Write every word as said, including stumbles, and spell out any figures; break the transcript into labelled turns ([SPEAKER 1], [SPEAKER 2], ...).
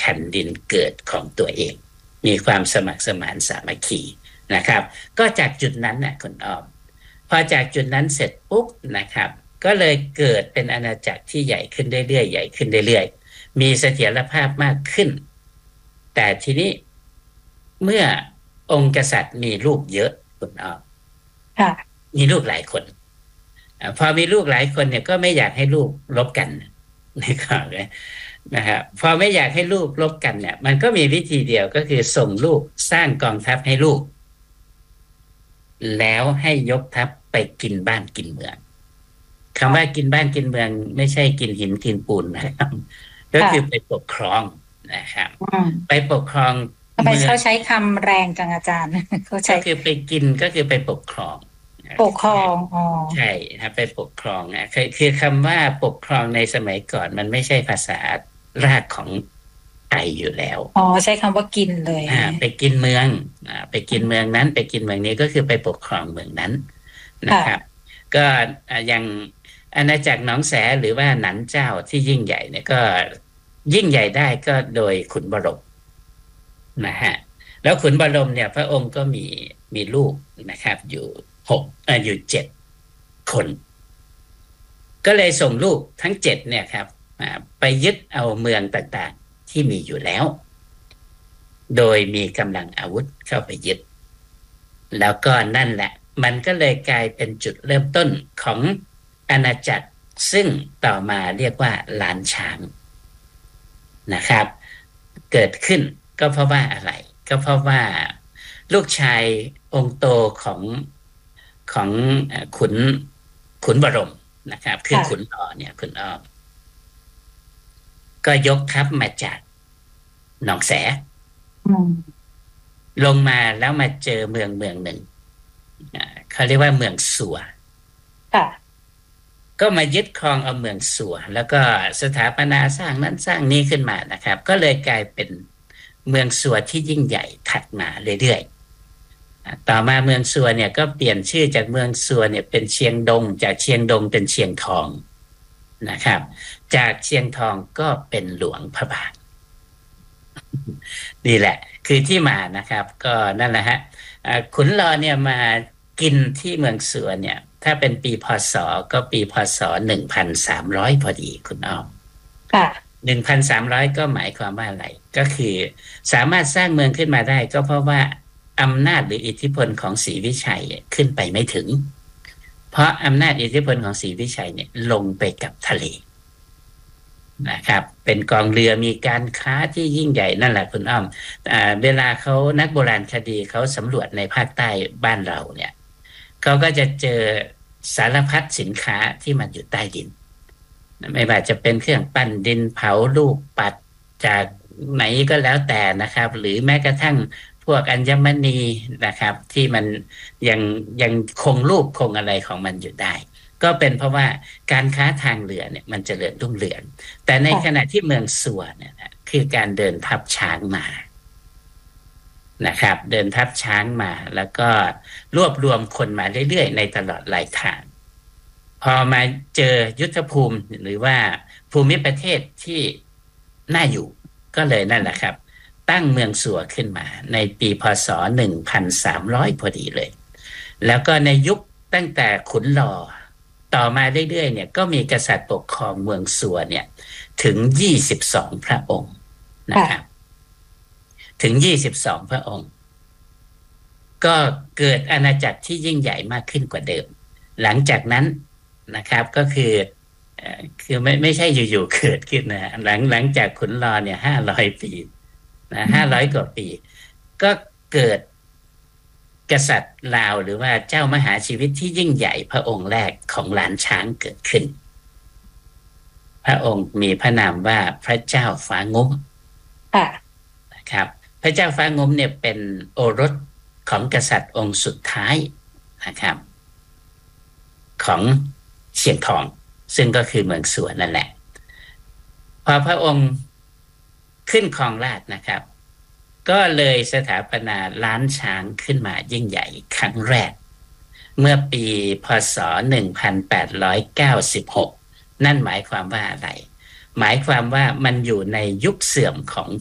[SPEAKER 1] แผ่นดินเกิดของตัวเองมีความสมัครสมานสามัคคีนะครับก็จากจุดนั้นนะคุณอ้อมพอจากจุดนั้นเสร็จปุ๊บนะครับก็เลยเกิดเป็นอาณาจักรที่ใหญ่ขึ้นเรื่อยๆใหญ่ขึ้นเรื่อยๆมีเสถียรภาพมากขึ้นแต่ทีนี้เมื่อองค์กษัตริย์มีลูกเยอะคุณอ้อมมีลูกหลายคนพอมีลูกหลายคนเนี่ยก็ไม่อยากให้ลูกรบกันนะครับนะครับพอไม่อยากให้ลูกรบกันเนี่ยมันก็มีวิธีเดียวก็คือส่งลูกสร้างกองทัพให้ลูกแล้วให้ยกทัพไปกินบ้านกินเมืองคำว่ากินบ้านกินเมืองไม่ใช่กินหินกินปูนนะครับก็คือไปปกครองนะครับไปปกครอง
[SPEAKER 2] ทำไมเขาใช้คำแรงจังอาจารย์เขาใช้
[SPEAKER 1] ก็คือไปกินก็คือไปปกครอง
[SPEAKER 2] ปกครองอ๋อ
[SPEAKER 1] ใช่ครับไปปกครองนะคือคือคำว่าปกครองในสมัยก่อนมันไม่ใช่ภาษารากของไทยอยู่แล้ว
[SPEAKER 2] อ๋อใช้คำว่ากินเลย
[SPEAKER 1] อ่าไปกินเมืองอ่าไปกินเมืองนั้นไปกินเมืองนี้ก็คือไปปกครองเมืองนั้นนะครับก็อย่างอาณาจักรหนองแสหรือว่าหนันเจ้าที่ยิ่งใหญ่เนี่ยก็ยิ่งใหญ่ได้ก็โดยขุนบรมนะฮะแล้วขุนบรมเนี่ยพระองค์ก็มีมีลูกนะครับอยู่หกเอ่ออยู่เจ็ดคนก็เลยส่งลูกทั้งเจ็ดเนี่ยครับไปยึดเอาเมืองต่างๆที่มีอยู่แล้วโดยมีกำลังอาวุธเข้าไปยึดแล้วก็นั่นแหละมันก็เลยกลายเป็นจุดเริ่มต้นของอาณาจักรซึ่งต่อมาเรียกว่าล้านช้างนะครับเกิดขึ้นก็เพราะว่าอะไรก็เพราะว่าลูกชายองค์โตของของขุนขุนบรมนะครับคือขุนอ้อเนี่ยขุนอ้อก็ยกทัพมาจากหนองแสลงมาแล้วมาเจอเมืองเมืองหนึ่งเขาเรียกว่าเมืองสัวก็มายึดครองเอาเมืองสัวแล้วก็สถาปนาสร้างนั้นสร้างนี้ขึ้นมานะครับก็เลยกลายเป็นเมืองสัวที่ยิ่งใหญ่ถัดมาเรื่อยๆต่อมาเมืองสัวเนี่ยก็เปลี่ยนชื่อจากเมืองสัวเนี่ยเป็นเชียงดงจากเชียงดงเป็นเชียงทองนะครับจากเชียงทองก็เป็นหลวงพระบางนี่แหละคือที่มานะครับก็นั่นแหละฮะขุนรอเนี่ยมากินที่เมืองสัวเนี่ยถ้าเป็นปีพศก็ปีพศหนึ่งพันสามร้อยพอดีคุณอ้อมค่ะหนึ่งพันสามร้อยก็หมายความว่าอะไรก็คือสามารถสร้างเมืองขึ้นมาได้ก็เพราะว่าอำนาจหรืออิทธิพลของศรีวิชัยขึ้นไปไม่ถึงเพราะอำนาจอิทธิพลของศรีวิชัยเนี่ยลงไปกับทะเลนะครับเป็นกองเรือมีการค้าที่ยิ่งใหญ่นั่นแหละคุณอ้อมอ่าเวลาเขานักโบราณคดีเขาสำรวจในภาคใต้บ้านเราเนี่ยเขาก็จะเจอสารพัดสินค้าที่มันอยู่ใต้ดินไม่ว่าจะเป็นเครื่องปั้นดินเผาลูกปัดจากไหนก็แล้วแต่นะครับหรือแม้กระทั่งพวกอัญมณีนะครับที่มันยังยังคงรูปคงอะไรของมันอยู่ได้ก็เป็นเพราะว่าการค้าทางเรือเนี่ยมันเจริญรุ่งเรืองแต่ในขณะที่เมืองสัวเนี่ยนะคือการเดินทัพช้างมานะครับเดินทัพช้างมาแล้วก็รวบรวมคนมาเรื่อยๆในตลอดหลายทางพอมาเจอยุทธภูมิหรือว่าภูมิประเทศที่น่าอยู่ก็เลยนั่นแหละครับตั้งเมืองสัวขึ้นมาในปีพศหนึ่งพันสามร้อยพอดีเลยแล้วก็ในยุคตั้งแต่ขุนรอต่อมาเรื่อยๆเนี่ยก็มีกษัตริย์ปกครองเมืองสัวเนี่ยถึงยี่สิบสองพระองค์นะครับถึงยี่สิบสองพระองค์ก็เกิดอาณาจักรที่ยิ่งใหญ่มากขึ้นกว่าเดิมหลังจากนั้นนะครับก็คือคือไม่ไม่ใช่อยู่ๆเกิดขึ้นนะหลังหลังจากขุนรอเนี่ยห้าร้อยปีนะห้าร้อยกว่าปีก็เกิดกษัตริย์ลาวหรือว่าเจ้ามหาชีวิตที่ยิ่งใหญ่พระองค์แรกของล้านช้างเกิดขึ้นพระองค์มีพระนามว่าพระเจ้าฟ้างุ้มนะครับพระเจ้าฟ้างุ้มเนี่ยเป็นโอรสของกษัตริย์องค์สุดท้ายนะครับของเชียงทองซึ่งก็คือเมืองสัวนั่นแหละพอพระองค์ขึ้นครองราชย์นะครับก็เลยสถาปนาล้านช้างขึ้นมายิ่งใหญ่ครั้งแรกเมื่อปีพศหนึ่งพันแปดร้อยเก้าสิบหกนั่นหมายความว่าอะไรหมายความว่ามันอยู่ในยุคเสื่อมของ